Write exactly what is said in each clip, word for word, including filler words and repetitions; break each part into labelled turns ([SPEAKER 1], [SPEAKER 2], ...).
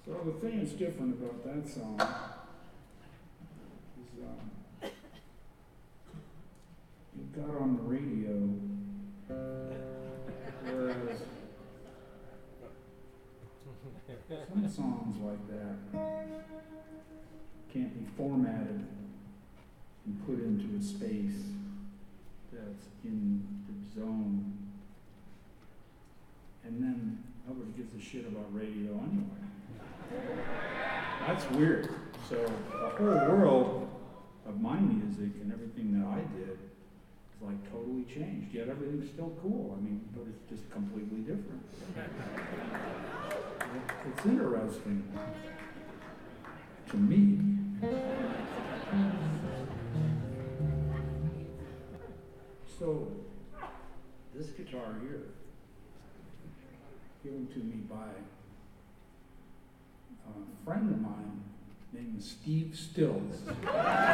[SPEAKER 1] So the thing that's different about that song is um, it got on the radio, whereas some songs like that can't be formatted and put into a space that's in the zone. And then nobody gives a shit about radio anyway. That's weird. So the whole world of my music and everything that I did is like totally changed. Yet everything's still cool. I mean, but it's just completely different. It's interesting to me. So this guitar here, given to me by a friend of mine named Steve Stills. I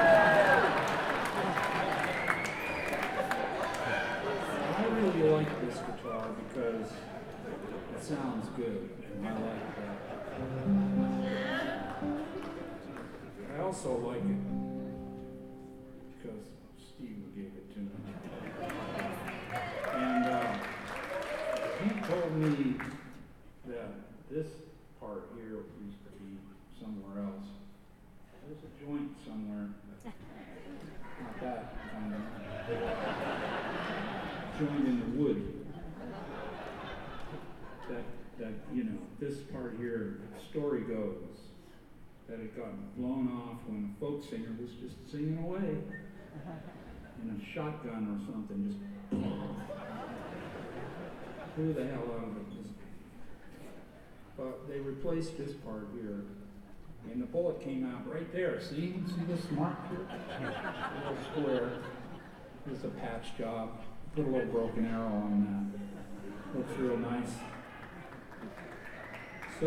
[SPEAKER 1] really like this guitar because it sounds good, and I like that. I also like it because Steve gave it to me. And uh, he told me that this part here used to be somewhere else. There's a joint somewhere. Not that kind of joint in the wood. That, that, you know, this part here, story goes, that it got blown off when a folk singer was just singing away in a shotgun or something, just blew the hell out of it. But they replaced this part here, and the bullet came out right there. See? See this mark here? A little square. This is a patch job. Put a little broken arrow on that. Looks real nice. So,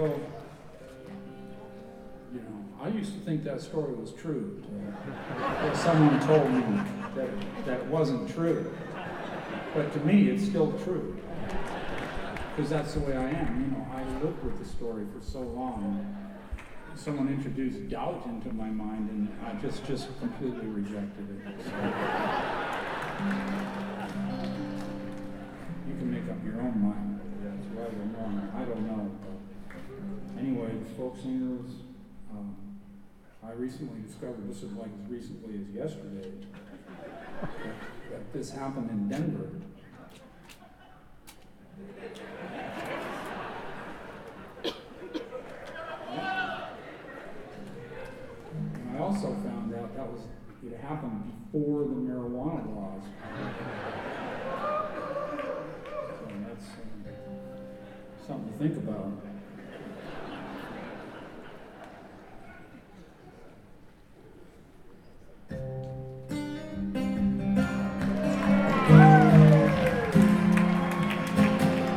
[SPEAKER 1] you know, I used to think that story was true. But someone told me that that it wasn't true. But to me, it's still true. Because that's the way I am. You know, I lived with the story for so long. Someone introduced doubt into my mind, and I just, just completely rejected it. So, you can make up your own mind whether that's right or wrong. I don't know. But anyway, the folk singers, um, I recently discovered, this is like as recently as yesterday, that, that this happened in Denver. I also found out that was it happened before the marijuana laws. So that's um, something to think about.